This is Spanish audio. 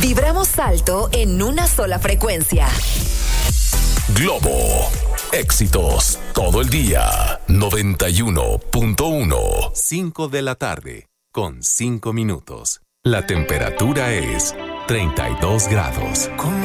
Vibramos alto en una sola frecuencia. Globo. Éxitos todo el día. 91.1. 5 de la tarde, con 5 minutos. La temperatura es 32 grados.